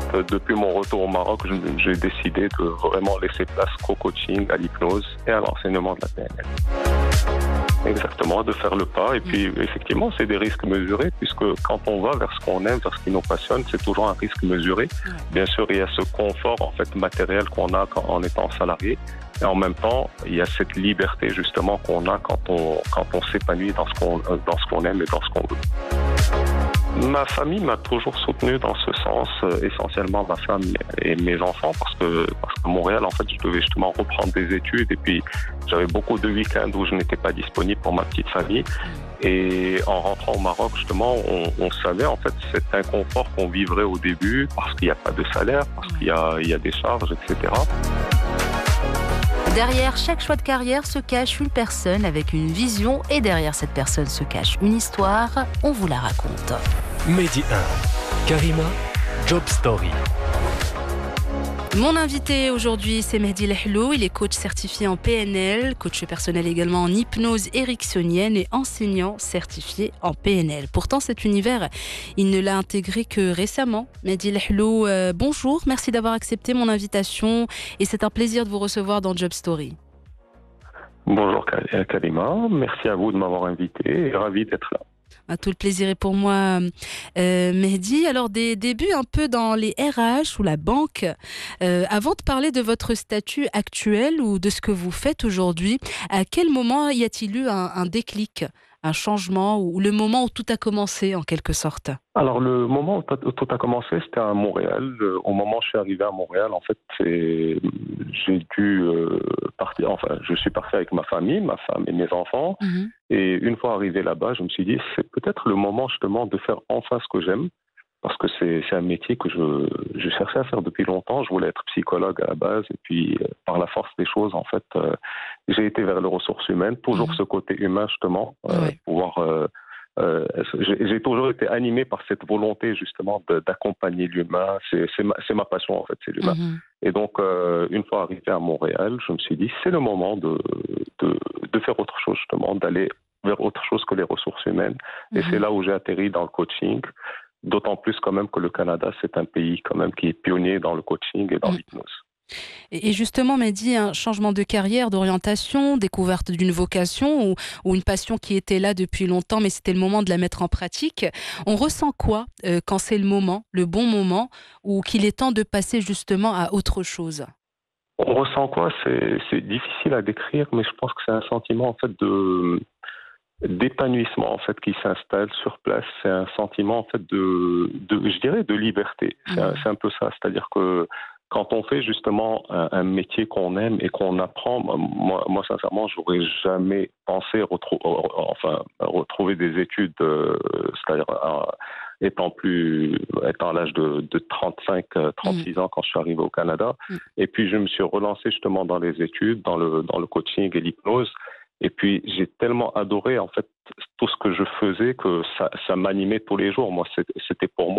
depuis mon retour au Maroc, j'ai décidé de vraiment laisser place qu'au coaching, à l'hypnose et à l'enseignement de la PNL. Exactement, de faire le pas. Et puis, effectivement, c'est des risques mesurés, puisque quand on va vers ce qu'on aime, vers ce qui nous passionne, c'est toujours un risque mesuré. Bien sûr, il y a ce confort, en fait, matériel qu'on a en étant salarié. Et en même temps, il y a cette liberté, justement, qu'on a quand on s'épanouit dans ce qu'on aime et dans ce qu'on veut. Ma famille m'a toujours soutenu dans ce sens, essentiellement ma femme et mes enfants, parce que Montréal, en fait, je devais justement reprendre des études et puis j'avais beaucoup de week-ends où je n'étais pas disponible pour ma petite famille. Et en rentrant au Maroc, justement, on savait en fait cet inconfort qu'on vivrait au début parce qu'il n'y a pas de salaire, parce qu'il y a des charges, etc. Derrière chaque choix de carrière se cache une personne avec une vision et derrière cette personne se cache une histoire. On vous la raconte. Mehdi 1, Karima, Job Story. Mon invité aujourd'hui, c'est Mehdi Lehlou. Il est coach certifié en PNL, coach personnel également en hypnose ericksonienne et enseignant certifié en PNL. Pourtant, cet univers, il ne l'a intégré que récemment. Mehdi Lehlou, bonjour. Merci d'avoir accepté mon invitation et c'est un plaisir de vous recevoir dans Job Story. Bonjour Karima, merci à vous de m'avoir invité et ravi d'être là. Tout le plaisir est pour moi, Mehdi. Alors, des débuts un peu dans les RH ou la banque. Avant de parler de votre statut actuel ou de ce que vous faites aujourd'hui, à quel moment y a-t-il eu un déclic, un changement ou le moment où tout a commencé en quelque sorte? Alors, le moment où tout a commencé, c'était à Montréal. Au moment où je suis arrivé à Montréal, en fait, j'ai dû partir. Enfin, je suis parti avec ma femme et mes enfants. Et une fois arrivé là-bas, je me suis dit, c'est peut-être le moment justement de faire enfin ce que j'aime. Parce que c'est un métier que je cherchais à faire depuis longtemps. Je voulais être psychologue à la base. Et puis, par la force des choses, en fait, j'ai été vers les ressources humaines. Toujours ce côté humain, justement. J'ai toujours été animé par cette volonté, justement, d'accompagner l'humain. C'est ma passion, en fait, c'est l'humain. Et donc, une fois arrivé à Montréal, je me suis dit, c'est le moment de faire autre chose, justement, d'aller vers autre chose que les ressources humaines. Et c'est là où j'ai atterri dans le coaching. D'autant plus quand même que le Canada, c'est un pays quand même qui est pionnier dans le coaching et dans l'hypnose. Et justement, Mehdi, un changement de carrière, d'orientation, découverte d'une vocation ou une passion qui était là depuis longtemps, mais c'était le moment de la mettre en pratique. On ressent quoi quand c'est le moment, le bon moment, ou qu'il est temps de passer justement à autre chose? On ressent quoi? C'est difficile à décrire, mais je pense que c'est un sentiment en fait d'épanouissement en fait qui s'installe sur place. C'est un sentiment en fait je dirais de liberté. C'est un peu ça, c'est-à-dire que quand on fait justement un métier qu'on aime et qu'on apprend, moi sincèrement, j'aurais jamais pensé retrouver des études, c'est-à-dire étant à l'âge de 35, 36 ans quand je suis arrivé au Canada. Et puis je me suis relancé justement dans les études, dans le coaching et l'hypnose. Et puis, j'ai tellement adoré, en fait, tout ce que je faisais que ça m'animait tous les jours. Moi, c'était pour moi